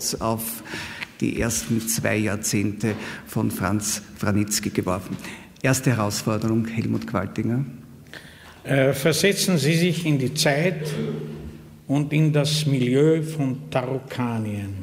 kurz auf die ersten 2 Jahrzehnte von Franz Vranitzky geworfen. Erste Herausforderung, Helmut Qualtinger. Versetzen Sie sich in die Zeit und in das Milieu von Tarokkanien.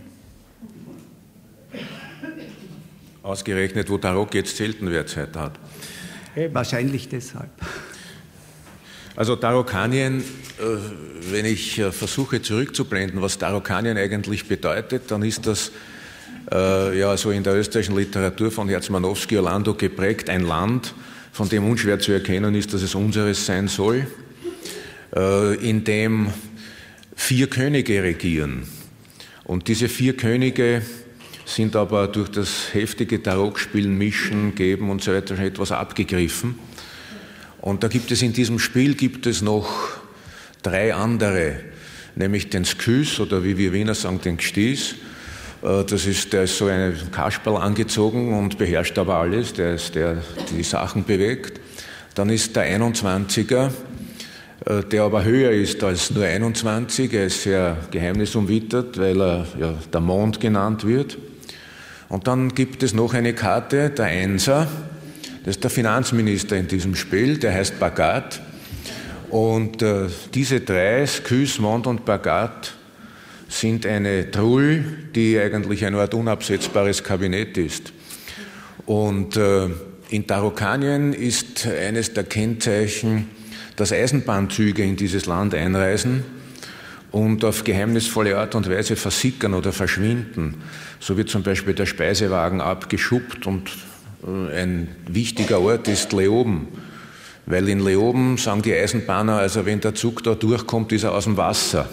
Ausgerechnet, wo Tarok jetzt Seltenwertzeit hat. Wahrscheinlich deshalb. Also Tarokkanien, wenn ich versuche zurückzublenden, was Tarokkanien eigentlich bedeutet, dann ist das so in der österreichischen Literatur von Herzmanowski, Orlando geprägt, ein Land, von dem unschwer zu erkennen ist, dass es unseres sein soll, in dem 4 Könige regieren. Und diese 4 Könige sind aber durch das heftige Tarokspielen, Mischen, Geben und so weiter schon etwas abgegriffen. Und da gibt es in diesem Spiel noch 3 andere, nämlich den Skys oder wie wir Wiener sagen, den Gstis. Der ist so ein Kasperl angezogen und beherrscht aber alles, der die Sachen bewegt. Dann ist der 21er, der aber höher ist als nur 21, er ist sehr geheimnisumwittert, weil er der Mond genannt wird. Und dann gibt es noch eine Karte, der 1er, das ist der Finanzminister in diesem Spiel, der heißt Bhagat. Und diese 3, Skys, Mond und Bhagat, sind eine Trull, die eigentlich eine Art unabsetzbares Kabinett ist. Und in Tarokkanien ist eines der Kennzeichen, dass Eisenbahnzüge in dieses Land einreisen und auf geheimnisvolle Art und Weise versickern oder verschwinden. So wird zum Beispiel der Speisewagen abgeschuppt und ein wichtiger Ort ist Leoben. Weil in Leoben sagen die Eisenbahner, also wenn der Zug da durchkommt, ist er aus dem Wasser.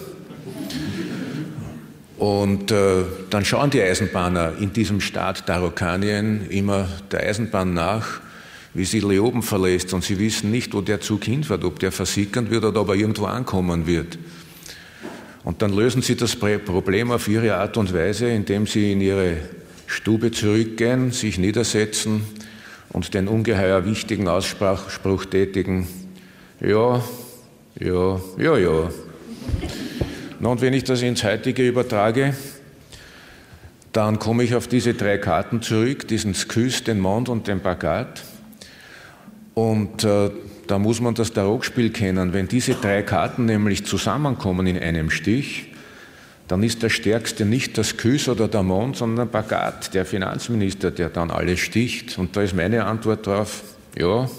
Und dann schauen die Eisenbahner in diesem Staat Tarokkanien immer der Eisenbahn nach, wie sie Leoben verlässt. Und sie wissen nicht, wo der Zug hinfährt, ob der versickern wird oder ob er irgendwo ankommen wird. Und dann lösen sie das Problem auf ihre Art und Weise, indem sie in ihre Stube zurückgehen, sich niedersetzen und den ungeheuer wichtigen Ausspruch tätigen, ja. Na, und wenn ich das ins Heutige übertrage, dann komme ich auf diese 3 Karten zurück, diesen Skys, den Mond und den Bhagat. Und da muss man das Tarokspiel kennen. Wenn diese 3 Karten nämlich zusammenkommen in einem Stich, dann ist der Stärkste nicht der Skys oder der Mond, sondern Bhagat, der Finanzminister, der dann alles sticht. Und da ist meine Antwort drauf, ja.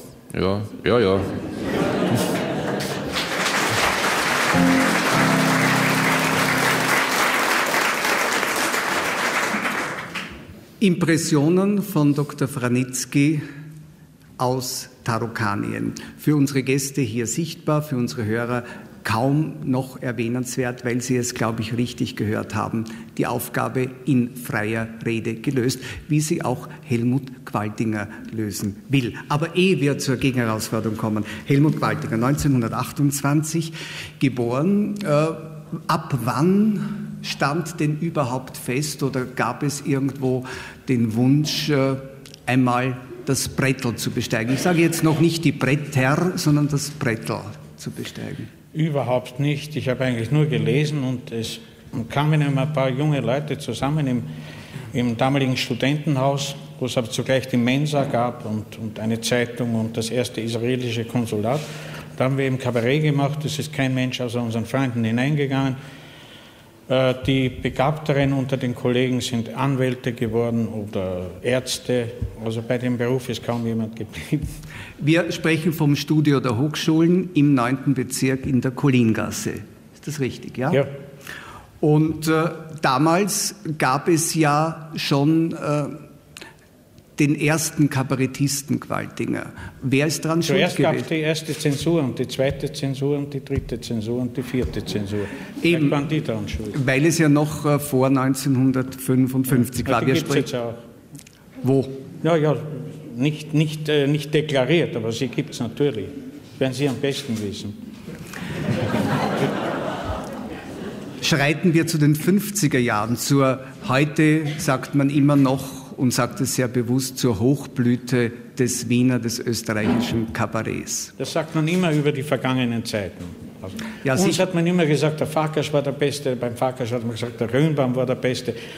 Impressionen von Dr. Vranitzky aus Tarokkanien. Für unsere Gäste hier sichtbar, für unsere Hörer kaum noch erwähnenswert, weil sie es, glaube ich, richtig gehört haben. Die Aufgabe in freier Rede gelöst, wie sie auch Helmut Qualtinger lösen will. Aber ehe wir zur Gegenherausforderung kommen, Helmut Qualtinger, 1928 geboren. Ab wann stand denn überhaupt fest oder gab es irgendwo den Wunsch, einmal das Brettel zu besteigen? Ich sage jetzt noch nicht die Bretter, sondern das Brettel zu besteigen. Überhaupt nicht. Ich habe eigentlich nur gelesen und es kamen immer ein paar junge Leute zusammen im damaligen Studentenhaus, wo es aber zugleich die Mensa gab und eine Zeitung und das erste israelische Konsulat. Da haben wir eben Kabarett gemacht, es ist kein Mensch außer unseren Freunden hineingegangen. Die Begabteren unter den Kollegen sind Anwälte geworden oder Ärzte. Also bei dem Beruf ist kaum jemand geblieben. Wir sprechen vom Studio der Hochschulen im 9. Bezirk in der Collingasse. Ist das richtig, ja? Ja. Und damals gab es ja schon den ersten Kabarettisten Qualtinger. Wer ist dran schuld gewesen? Zuerst gab es die erste Zensur und die zweite Zensur und die dritte Zensur und die vierte Zensur. Eben, waren die dran schuld. Weil es ja noch vor 1955 war. Die gibt es jetzt auch. Wo? Ja, nicht deklariert, aber sie gibt es natürlich. Das werden Sie am besten wissen. Schreiten wir zu den 50er Jahren, heute sagt man immer noch und sagt es sehr bewusst, zur Hochblüte des österreichischen Kabarets. Das sagt man immer über die vergangenen Zeiten. Also uns hat man immer gesagt, der Farkas war der Beste, beim Farkas hat man gesagt, der Röhnbaum war der Beste.